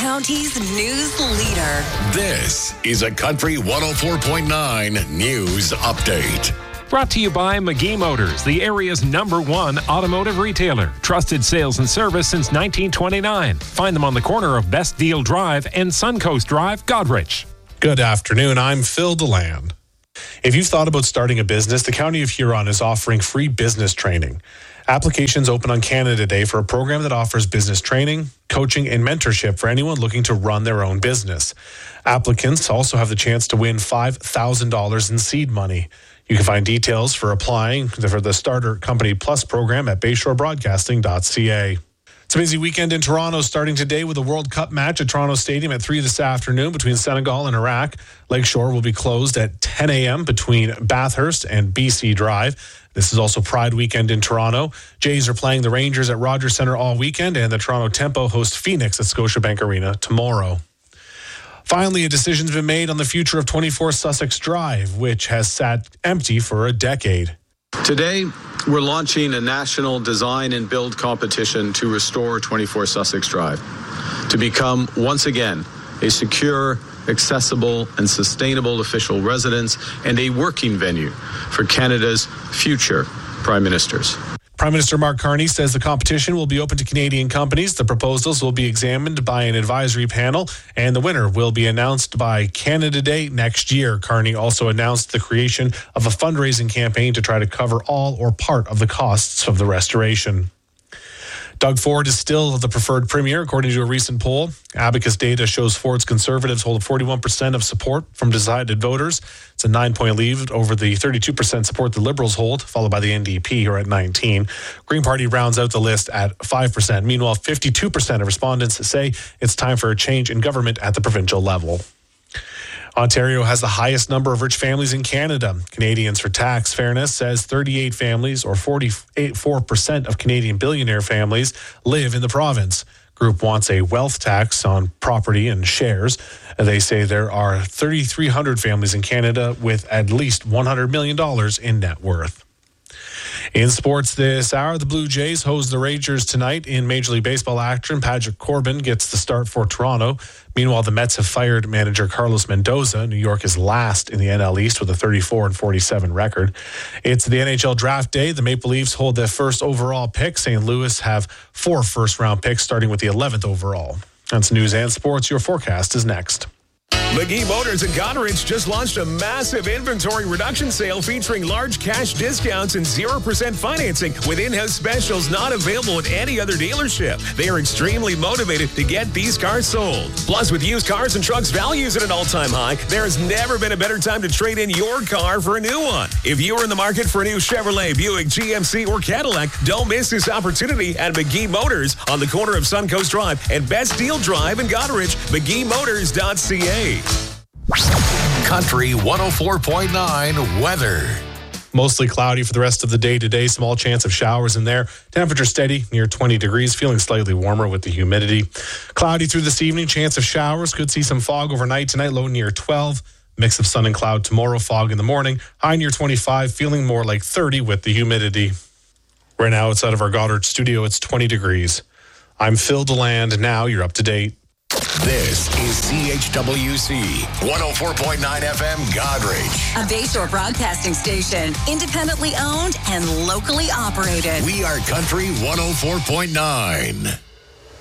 County's news leader. This is a Country 104.9 News Update. Brought to you by McGee Motors, the area's #1 automotive retailer. Trusted sales and service since 1929. Find them on the corner of Best Deal Drive and Suncoast Drive, Goderich. Good afternoon. I'm Phil DeLand. If you've thought about starting a business, the County of Huron is offering free business training. Applications open on Canada Day for a program that offers business training, coaching, and mentorship for anyone looking to run their own business. Applicants also have the chance to win $5,000 in seed money. You can find details for applying for the Starter Company Plus program at bayshorebroadcasting.ca. It's a busy weekend in Toronto, starting today with a World Cup match at Toronto Stadium at 3 this afternoon between Senegal and Iraq. Lakeshore will be closed at 10 a.m. between Bathurst and BC Drive. This is also Pride weekend in Toronto. Jays are playing the Rangers at Rogers Centre all weekend, and the Toronto Tempo host Phoenix at Scotiabank Arena tomorrow. Finally, a decision's been made on the future of 24 Sussex Drive, which has sat empty for a decade. Today, we're launching a national design and build competition to restore 24 Sussex Drive, to become, once again, a secure, accessible, and sustainable official residence and a working venue for Canada's future Prime Ministers. Prime Minister Mark Carney says the competition will be open to Canadian companies. The proposals will be examined by an advisory panel, and the winner will be announced by Canada Day next year. Carney also announced the creation of a fundraising campaign to try to cover all or part of the costs of the restoration. Doug Ford is still the preferred premier, according to a recent poll. Abacus data shows Ford's Conservatives hold 41% of support from decided voters. It's a 9-point lead over the 32% support the Liberals hold, followed by the NDP, who are at 19%. Green Party rounds out the list at 5%. Meanwhile, 52% of respondents say it's time for a change in government at the provincial level. Ontario has the highest number of rich families in Canada. Canadians for Tax Fairness says 38 families, or 4% of Canadian billionaire families, live in the province. Group wants a wealth tax on property and shares. They say there are 3,300 families in Canada with at least $100 million in net worth. In sports this hour, the Blue Jays host the Rangers tonight in Major League Baseball action. Patrick Corbin gets the start for Toronto. Meanwhile, the Mets have fired manager Carlos Mendoza. New York is last in the NL East with a 34-47 record. It's the NHL draft day. The Maple Leafs hold their first overall pick. St. Louis have 4 first-round picks, starting with the 11th overall. That's news and sports. Your forecast is next. McGee Motors in Goderich just launched a massive inventory reduction sale featuring large cash discounts and 0% financing with in-house specials not available at any other dealership. They are extremely motivated to get these cars sold. Plus, with used cars and trucks values at an all-time high, there has never been a better time to trade in your car for a new one. If you are in the market for a new Chevrolet, Buick, GMC, or Cadillac, don't miss this opportunity at McGee Motors on the corner of Suncoast Drive and Best Deal Drive in Goderich, McGeeMotors.ca. Country 104.9 weather. Mostly cloudy for the rest of the day today. Small chance of showers in there. Temperature steady near 20 degrees, feeling slightly warmer with the humidity. Cloudy through this evening, chance of showers. Could see some fog overnight tonight, low near 12. Mix of sun and cloud tomorrow, fog in the morning. High near 25, feeling more like 30 with the humidity. Right now, outside of our Goddard studio, it's 20 degrees. I'm Phil DeLand. Now you're up to date. This is CHWC 104.9 FM Goderich. A Bayshore Broadcasting station, independently owned and locally operated. We are Country 104.9.